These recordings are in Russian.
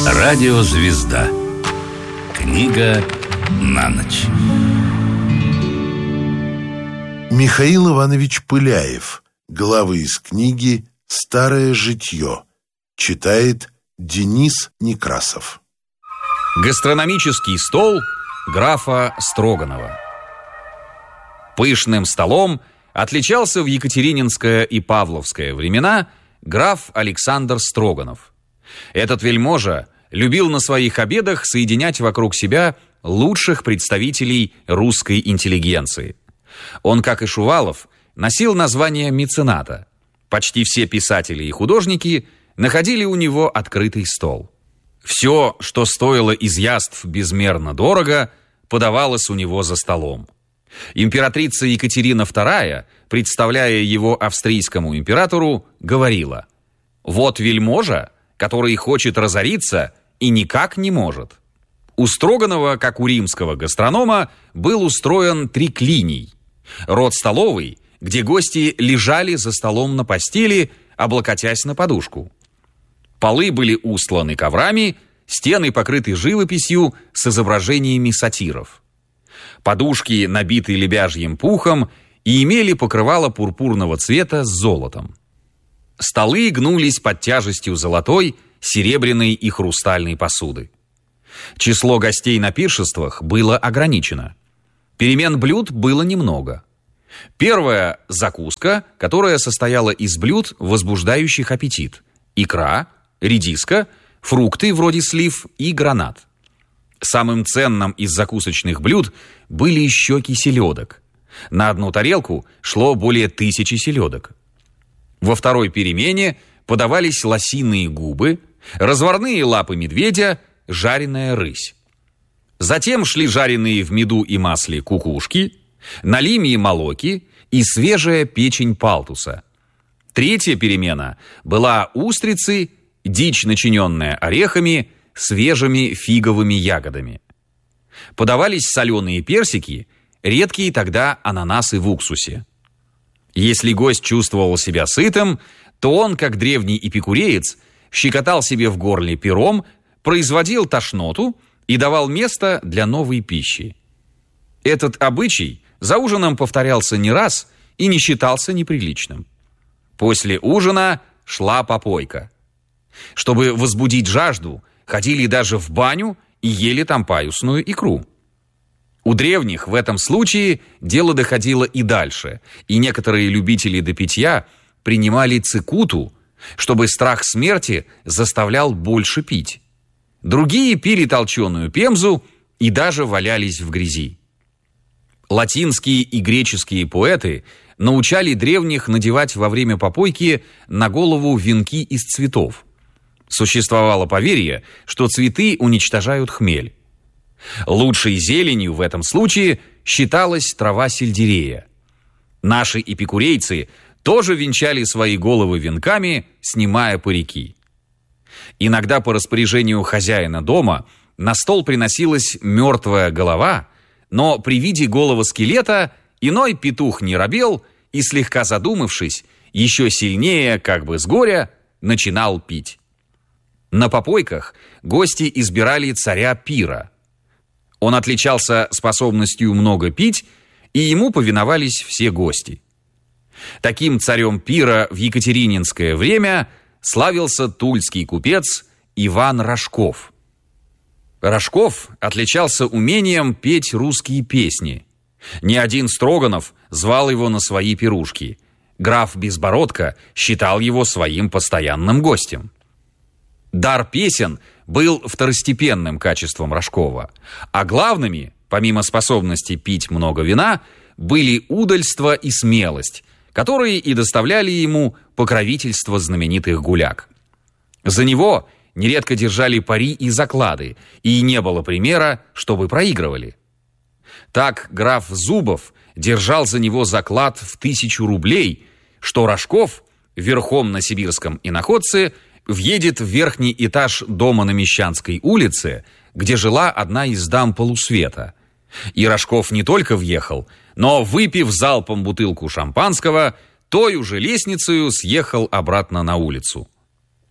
Радиозвезда. Книга на ночь. Михаил Иванович Пыляев. Главы из книги «Старое житье». Читает Денис Некрасов. Гастрономический стол графа Строганова. Пышным столом отличался в екатерининское и павловское времена граф Александр Строганов. Этот вельможа любил на своих обедах соединять вокруг себя лучших представителей русской интеллигенции. Он, как и Шувалов, носил название мецената. Почти все писатели и художники находили у него открытый стол. Все, что стоило из яств безмерно дорого, подавалось у него за столом. Императрица Екатерина II, представляя его австрийскому императору, говорила: «Вот вельможа, который хочет разориться и никак не может». У Строганова, как у римского гастронома, был устроен триклиний. Род столовый, где гости лежали за столом на постели, облокотясь на подушку. Полы были устланы коврами, стены покрыты живописью с изображениями сатиров. Подушки набиты лебяжьим пухом и имели покрывало пурпурного цвета с золотом. Столы гнулись под тяжестью золотой, серебряной и хрустальной посуды. Число гостей на пиршествах было ограничено. Перемен блюд было немного. Первая – закуска, которая состояла из блюд, возбуждающих аппетит: икра, редиска, фрукты вроде слив и гранат. Самым ценным из закусочных блюд были щеки селедок. На одну тарелку шло более 1000 селедок. Во второй перемене подавались лосиные губы, разварные лапы медведя, жареная рысь. Затем шли жареные в меду и масле кукушки, налимьи молоки и свежая печень палтуса. Третья перемена была устрицы, дичь, начиненная орехами, свежими фиговыми ягодами. Подавались соленые персики, редкие тогда ананасы в уксусе. Если гость чувствовал себя сытым, то он, как древний эпикуреец, щекотал себе в горле пером, производил тошноту и давал место для новой пищи. Этот обычай за ужином повторялся не раз и не считался неприличным. После ужина шла попойка. Чтобы возбудить жажду, ходили даже в баню и ели там паюсную икру. У древних в этом случае дело доходило и дальше, и некоторые любители до питья принимали цикуту, чтобы страх смерти заставлял больше пить. Другие пили толченую пемзу и даже валялись в грязи. Латинские и греческие поэты научали древних надевать во время попойки на голову венки из цветов. Существовало поверье, что цветы уничтожают хмель. Лучшей зеленью в этом случае считалась трава сельдерея. Наши эпикурейцы тоже венчали свои головы венками, снимая парики. Иногда по распоряжению хозяина дома на стол приносилась мертвая голова, но при виде голого скелета иной петух не робел и, слегка задумавшись, еще сильнее, как бы с горя, начинал пить. На попойках гости избирали царя пира. Он отличался способностью много пить, и ему повиновались все гости. Таким царем пира в екатерининское время славился тульский купец Иван Рожков. Рожков отличался умением петь русские песни. Ни один Строганов звал его на свои пирушки. Граф Безбородко считал его своим постоянным гостем. Дар песен был второстепенным качеством Рожкова, а главными, помимо способности пить много вина, были удальство и смелость, которые и доставляли ему покровительство знаменитых гуляк. За него нередко держали пари и заклады, и не было примера, чтобы проигрывали. Так граф Зубов держал за него заклад в 1000 рублей, что Рожков верхом на сибирском иноходце въедет в верхний этаж дома на Мещанской улице, где жила одна из дам полусвета. И Рожков не только въехал, но, выпив залпом бутылку шампанского, той уже лестницею съехал обратно на улицу.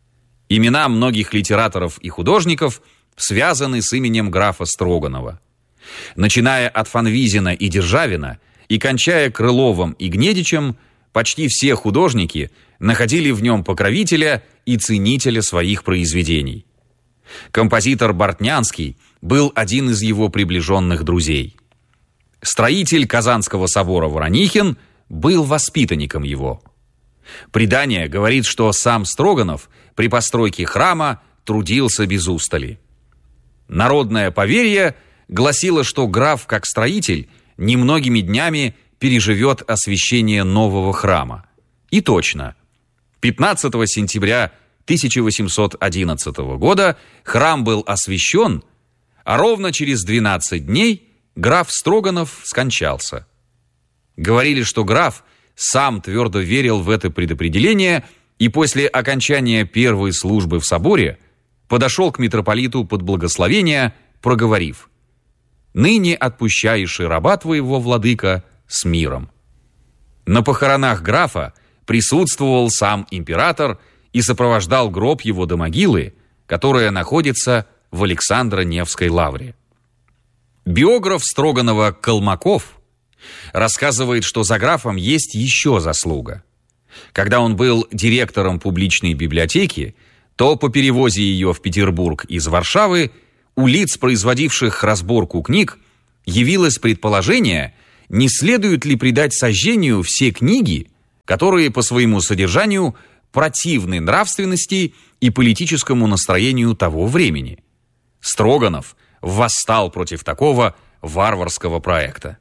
Имена многих литераторов и художников связаны с именем графа Строганова. Начиная от Фанвизина и Державина и кончая Крыловым и Гнедичем, почти все художники находили в нем покровителя и ценителя своих произведений. Композитор Бортнянский был один из его приближенных друзей. Строитель Казанского собора Воронихин был воспитанником его. Предание говорит, что сам Строганов при постройке храма трудился без устали. Народное поверье гласило, что граф, как строитель, немногими днями переживет освящение нового храма. И точно. 15 сентября 1811 года храм был освящен, а ровно через 12 дней граф Строганов скончался. Говорили, что граф сам твердо верил в это предопределение и после окончания первой службы в соборе подошел к митрополиту под благословение, проговорив: «Ныне отпущаешь и раба твоего, владыка, с миром». На похоронах графа присутствовал сам император и сопровождал гроб его до могилы, которая находится в Александро-Невской лавре. Биограф Строганова Колмаков рассказывает, что за графом есть еще заслуга. Когда он был директором публичной библиотеки, то по перевозе ее в Петербург из Варшавы у лиц, производивших разборку книг, явилось предположение, не следует ли придать сожжению все книги, которые по своему содержанию противны нравственности и политическому настроению того времени. Строганов восстал против такого варварского проекта.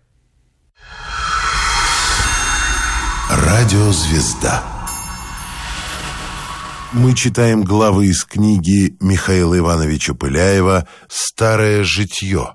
Радиозвезда. Мы читаем главы из книги Михаила Ивановича Пыляева «Старое житье».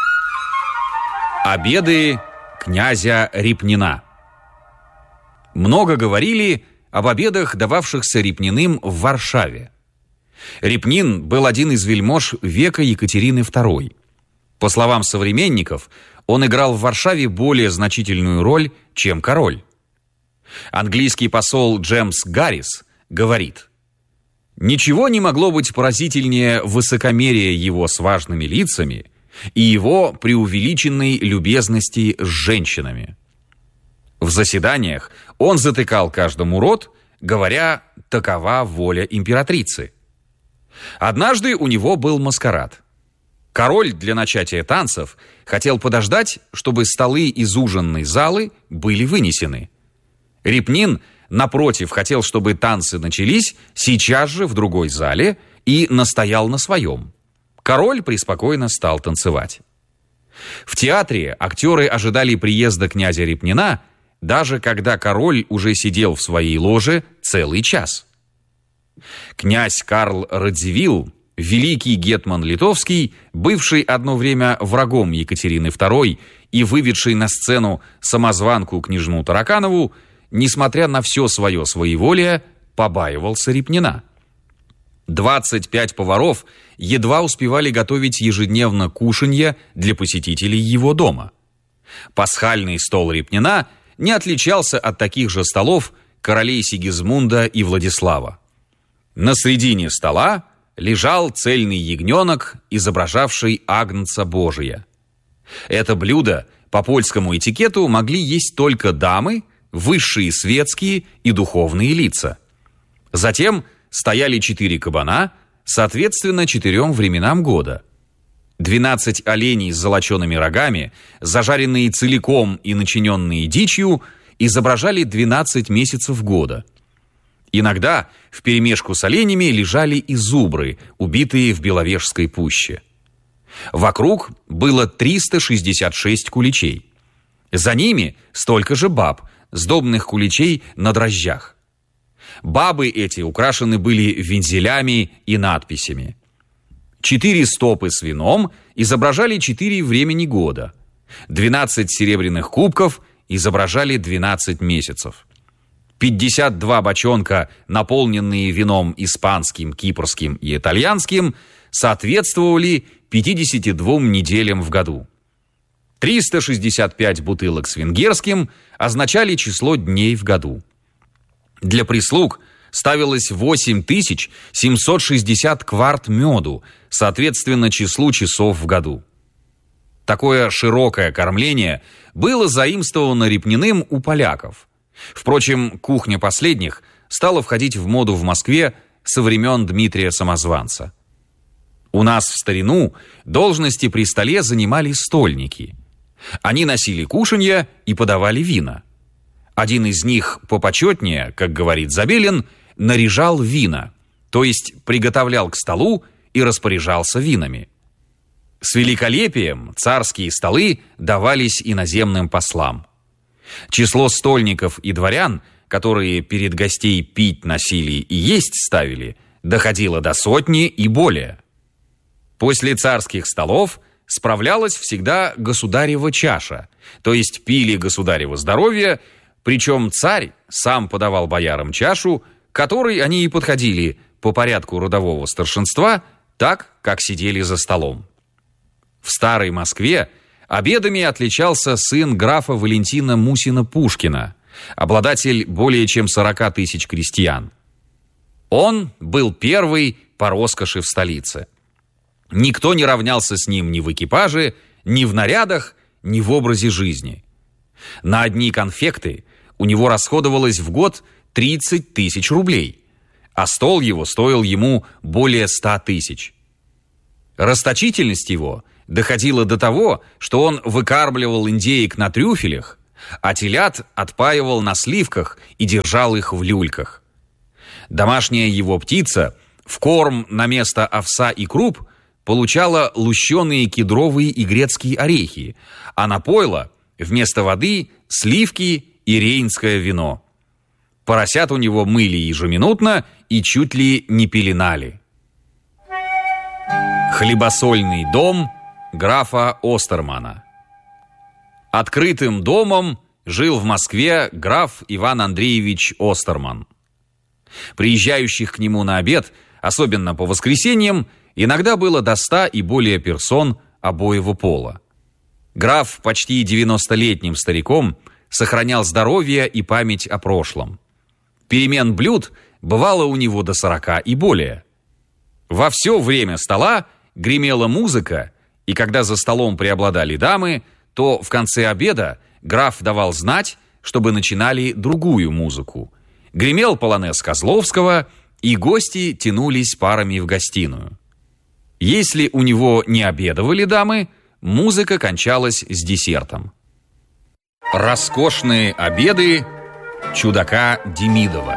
Обеды князя Репнина. Много говорили об обедах, дававшихся Репниным в Варшаве. Репнин был один из вельмож века Екатерины II. По словам современников, он играл в Варшаве более значительную роль, чем король. Английский посол Джеймс Гаррис говорит: «Ничего не могло быть поразительнее высокомерия его с важными лицами и его преувеличенной любезности с женщинами. В заседаниях он затыкал каждому рот, говоря: такова воля императрицы. Однажды у него был маскарад. Король для начатия танцев хотел подождать, чтобы столы из ужинной залы были вынесены. Репнин, напротив, хотел, чтобы танцы начались сейчас же в другой зале, и настоял на своем. Король преспокойно стал танцевать. В театре актеры ожидали приезда князя Репнина, даже когда король уже сидел в своей ложе целый час. Князь Карл Радзивилл, великий гетман литовский, бывший одно время врагом Екатерины II и выведший на сцену самозванку княжну Тараканову, несмотря на все свое своеволие, побаивался Репнина. 25 поваров едва успевали готовить ежедневно кушанье для посетителей его дома. Пасхальный стол Репнина не отличался от таких же столов королей Сигизмунда и Владислава. На середине стола лежал цельный ягненок, изображавший Агнца Божия. Это блюдо по польскому этикету могли есть только дамы, высшие светские и духовные лица. Затем стояли 4 кабана, соответственно 4 временам года. 12 оленей с золочеными рогами, зажаренные целиком и начиненные дичью, изображали 12 месяцев года. Иногда вперемешку с оленями лежали и зубры, убитые в Беловежской пуще. Вокруг было 366 куличей. За ними столько же баб, сдобных куличей на дрожжах. Бабы эти украшены были вензелями и надписями. 4 стопы с вином изображали 4 времени года. 12 серебряных кубков изображали 12 месяцев. 52 бочонка, наполненные вином испанским, кипрским и итальянским, соответствовали 52 неделям в году. 365 бутылок с венгерским означали число дней в году. Для прислуг ставилось 8760 кварт меду, соответственно числу часов в году. Такое широкое кормление было заимствовано Репниным у поляков. Впрочем, кухня последних стала входить в моду в Москве со времен Дмитрия Самозванца. У нас в старину должности при столе занимали стольники. Они носили кушанья и подавали вина. Один из них, попочетнее, как говорит Забелин, наряжал вина, то есть приготовлял к столу и распоряжался винами. С великолепием царские столы давались иноземным послам. Число стольников и дворян, которые перед гостей пить носили и есть ставили, доходило до 100 и более. После царских столов справлялась всегда государева чаша, то есть пили государево здоровье, причем царь сам подавал боярам чашу, к которой они и подходили по порядку родового старшинства, так, как сидели за столом. В старой Москве обедами отличался сын графа Валентина Мусина-Пушкина, обладатель более чем 40 тысяч крестьян. Он был первый по роскоши в столице. Никто не равнялся с ним ни в экипаже, ни в нарядах, ни в образе жизни. На одни конфекты у него расходовалось в год 30 тысяч рублей, а стол его стоил ему более 100 тысяч. Расточительность его доходила до того, что он выкармливал индеек на трюфелях, а телят отпаивал на сливках и держал их в люльках. Домашняя его птица в корм на место овса и круп получала лущеные кедровые и грецкие орехи, а на пойло вместо воды сливки и рейнское вино. Поросят у него мыли ежеминутно и чуть ли не пеленали. Хлебосольный дом графа Остермана. Открытым домом жил в Москве граф Иван Андреевич Остерман. Приезжающих к нему на обед, особенно по воскресеньям, иногда было до 100 и более персон обоего пола. Граф почти 90-летним стариком сохранял здоровье и память о прошлом. Перемен блюд бывало у него до 40 и более. Во все время стола гремела музыка, и когда за столом преобладали дамы, то в конце обеда граф давал знать, чтобы начинали другую музыку. Гремел полонез Козловского, и гости тянулись парами в гостиную. Если у него не обедовали дамы, музыка кончалась с десертом. Роскошные обеды чудака Демидова.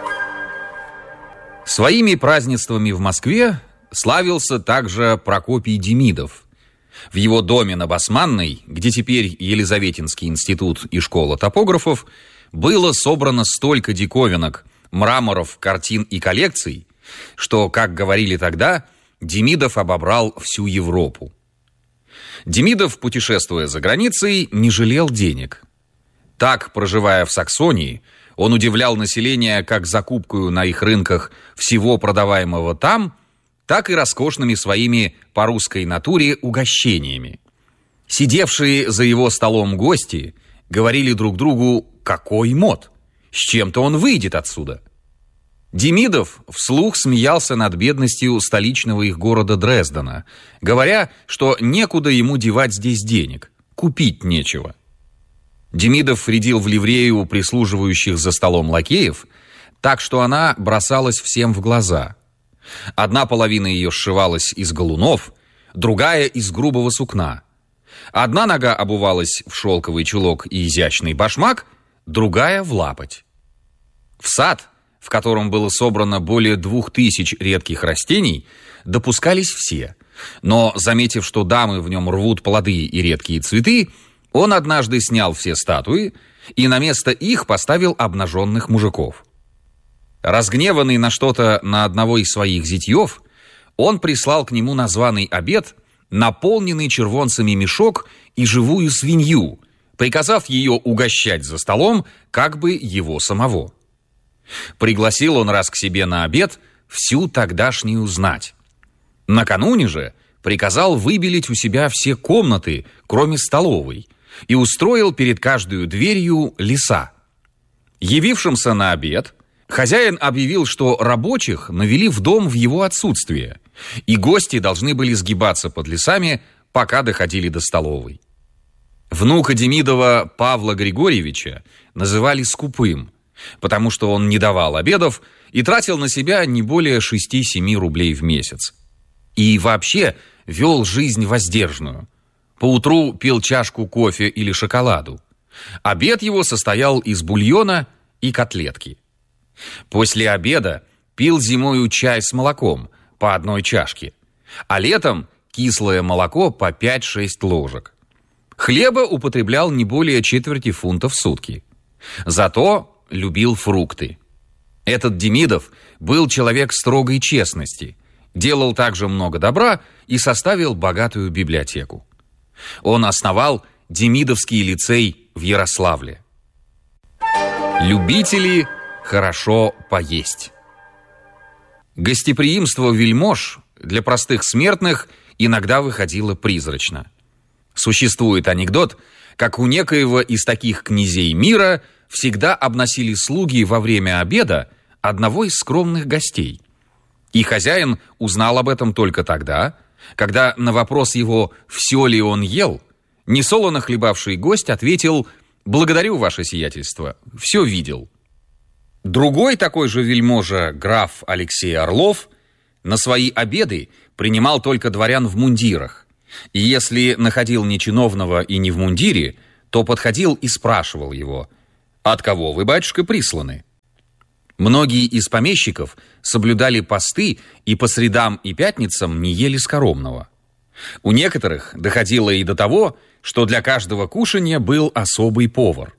Своими празднествами в Москве славился также Прокопий Демидов. В его доме на Басманной, где теперь Елизаветинский институт и школа топографов, было собрано столько диковинок, мраморов, картин и коллекций, что, как говорили тогда, Демидов обобрал всю Европу. Демидов, путешествуя за границей, не жалел денег. Так, проживая в Саксонии, он удивлял население как закупкою на их рынках всего продаваемого там, так и роскошными своими по русской натуре угощениями. Сидевшие за его столом гости говорили друг другу: «Какой мод! С чем-то он выйдет отсюда!» Демидов вслух смеялся над бедностью столичного их города Дрездена, говоря, что некуда ему девать здесь денег, купить нечего. Демидов рядил в ливрею прислуживающих за столом лакеев, так что она бросалась всем в глаза. Одна половина ее сшивалась из галунов, другая из грубого сукна. Одна нога обувалась в шелковый чулок и изящный башмак, другая в лапоть. В сад, в котором было собрано более 2000 редких растений, допускались все. Но, заметив, что дамы в нем рвут плоды и редкие цветы, он однажды снял все статуи и на место их поставил обнаженных мужиков. Разгневанный на что-то на одного из своих зятьев, он прислал к нему на званый обед наполненный червонцами мешок и живую свинью, приказав ее угощать за столом, как бы его самого. Пригласил он раз к себе на обед всю тогдашнюю знать. Накануне же приказал выбелить у себя все комнаты, кроме столовой, и устроил перед каждой дверью леса. Явившимся на обед Хозяин объявил, что рабочих навели в дом в его отсутствие, и гости должны были сгибаться под лесами, пока доходили до столовой. Внука Демидова Павла Григорьевича называли скупым, потому что он не давал обедов и тратил на себя не более 6-7 рублей в месяц. И вообще вел жизнь воздержную. Поутру пил чашку кофе или шоколаду. Обед его состоял из бульона и котлетки. После обеда пил зимою чай с молоком по 1 чашке, а летом кислое молоко по 5-6 ложек. Хлеба употреблял не более 1/4 фунта в сутки. Зато любил фрукты. Этот Демидов был человек строгой честности, делал также много добра и составил богатую библиотеку. Он основал Демидовский лицей в Ярославле. Любители хорошо поесть. Гостеприимство вельмож для простых смертных иногда выходило призрачно. Существует анекдот, как у некоего из таких князей мира всегда обносили слуги во время обеда одного из скромных гостей. И хозяин узнал об этом только тогда, когда на вопрос его, все ли он ел, несолоно хлебавший гость ответил: «Благодарю, ваше сиятельство, все видел». Другой такой же вельможа, граф Алексей Орлов, на свои обеды принимал только дворян в мундирах, и если находил нечиновного и не в мундире, то подходил и спрашивал его: «От кого вы, батюшка, присланы?» Многие из помещиков соблюдали посты и по средам и пятницам не ели скоромного. У некоторых доходило и до того, что для каждого кушанья был особый повар.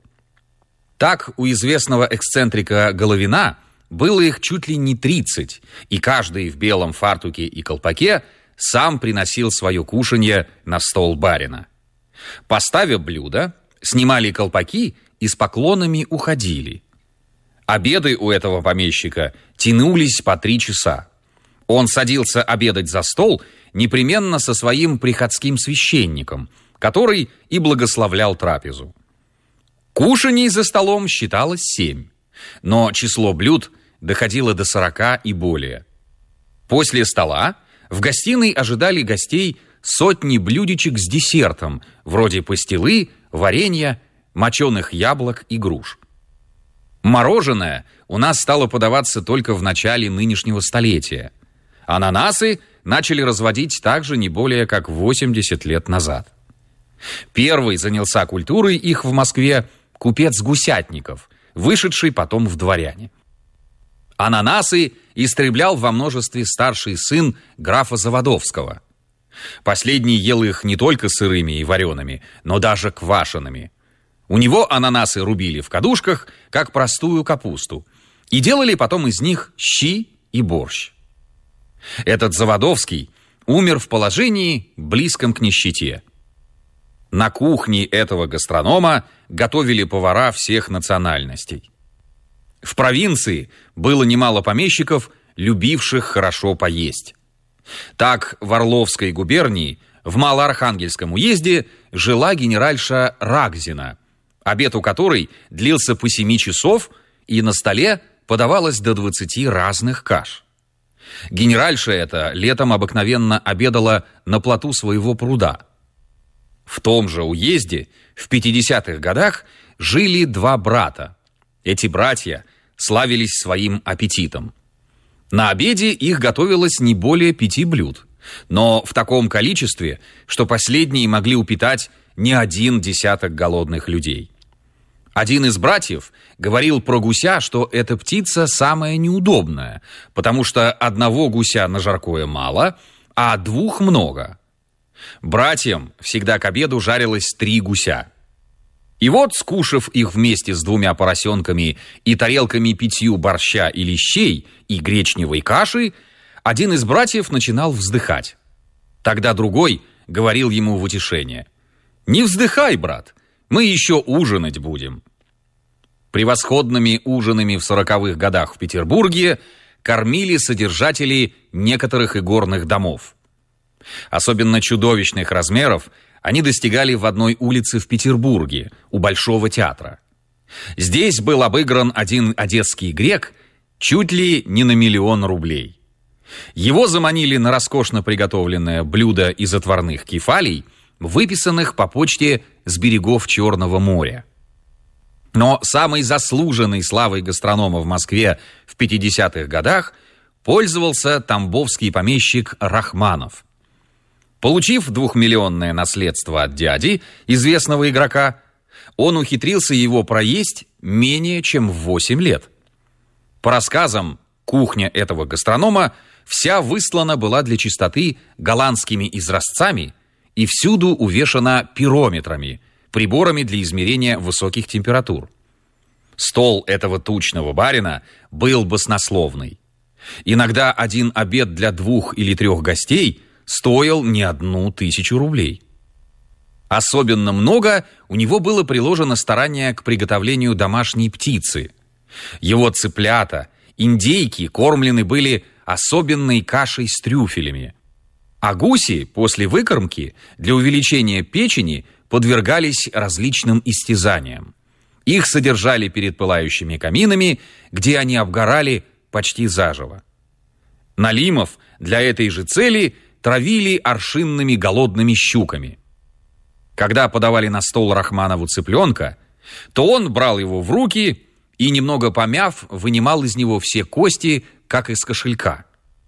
Так у известного эксцентрика Головина было их чуть ли не 30, и каждый в белом фартуке и колпаке сам приносил свое кушанье на стол барина. Поставив блюдо, снимали колпаки и с поклонами уходили. Обеды у этого помещика тянулись по 3 часа. Он садился обедать за стол непременно со своим приходским священником, который и благословлял трапезу. Кушаний за столом считалось 7, но число блюд доходило до 40 и более. После стола в гостиной ожидали гостей сотни блюдечек с десертом, вроде пастилы, варенья, моченых яблок и груш. Мороженое у нас стало подаваться только в начале нынешнего столетия. Ананасы начали разводить также не более как 80 лет назад. Первый занялся культурой их в Москве купец Гусятников, вышедший потом в дворяне. Ананасы истреблял во множестве старший сын графа Заводовского. Последний ел их не только сырыми и вареными, но даже квашеными. У него ананасы рубили в кадушках, как простую капусту, и делали потом из них щи и борщ. Этот Заводовский умер в положении, близком к нищете. На кухне этого гастронома готовили повара всех национальностей. В провинции было немало помещиков, любивших хорошо поесть. Так в Орловской губернии, в Малоархангельском уезде, жила генеральша Рагзина, обед у которой длился по 7 часов, и на столе подавалось до 20 разных каш. Генеральша эта летом обыкновенно обедала на плоту своего пруда. В том же уезде в 50-х годах жили 2 брата. Эти братья славились своим аппетитом. На обеде их готовилось не более 5 блюд, но в таком количестве, что последние могли упитать не 1 десяток голодных людей. Один из братьев говорил про гуся, что эта птица самая неудобная, потому что одного гуся на жаркое мало, а 2 много. Братьям всегда к обеду жарилось 3 гуся. И вот, скушав их вместе с 2 поросенками и тарелками 5 борща и лещей и гречневой каши, один из братьев начинал вздыхать. Тогда другой говорил ему в утешение: «Не вздыхай, брат, мы еще ужинать будем». Превосходными ужинами в 40-х годах в Петербурге кормили содержатели некоторых игорных домов. Особенно чудовищных размеров они достигали в одной улице в Петербурге, у Большого театра. Здесь был обыгран один одесский грек, чуть ли не на 1 миллион рублей. Его заманили на роскошно приготовленное блюдо из отварных кефалий, выписанных по почте с берегов Черного моря. Но самой заслуженной славой гастронома в Москве в 50-х годах пользовался тамбовский помещик Рахманов. Получив 2-миллионное наследство от дяди, известного игрока, он ухитрился его проесть менее чем в 8 лет. По рассказам, кухня этого гастронома вся выслана была для чистоты голландскими изразцами и всюду увешана пирометрами, приборами для измерения высоких температур. Стол этого тучного барина был баснословный. Иногда один обед для 2 или 3 гостей стоил не 1000 рублей. Особенно много у него было приложено старания к приготовлению домашней птицы. Его цыплята, индейки кормлены были особенной кашей с трюфелями. А гуси после выкормки для увеличения печени подвергались различным истязаниям. Их содержали перед пылающими каминами, где они обгорали почти заживо. Налимов для этой же цели травили аршинными голодными щуками. Когда подавали на стол Рахманову цыпленка, то он брал его в руки и, немного помяв, вынимал из него все кости, как из кошелька.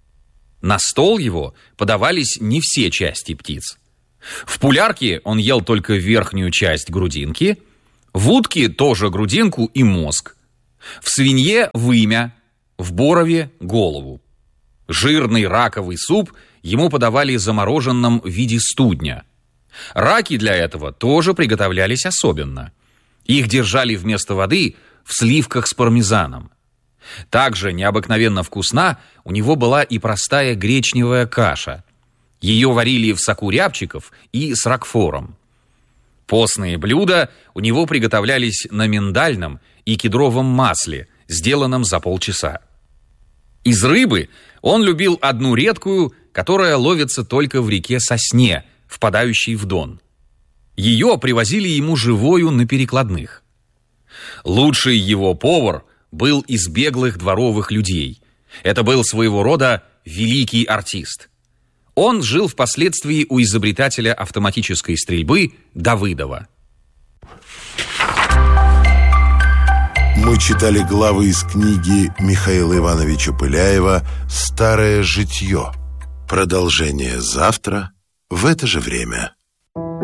На стол его подавались не все части птиц. В пулярке он ел только верхнюю часть грудинки, в утке тоже грудинку и мозг, в свинье вымя, в борове голову. Жирный раковый суп ему подавали замороженным в виде студня. Раки для этого тоже приготовлялись особенно. Их держали вместо воды в сливках с пармезаном. Также необыкновенно вкусна у него была и простая гречневая каша. Ее варили в соку рябчиков и с рокфором. Постные блюда у него приготовлялись на миндальном и кедровом масле, сделанном за полчаса. Из рыбы он любил одну редкую, которая ловится только в реке Сосне, впадающей в Дон. Ее привозили ему живою на перекладных. Лучший его повар был из беглых дворовых людей. Это был своего рода великий артист. Он жил впоследствии у изобретателя автоматической стрельбы Давыдова. Мы читали главы из книги Михаила Ивановича Пыляева «Старое житье». Продолжение завтра в это же время.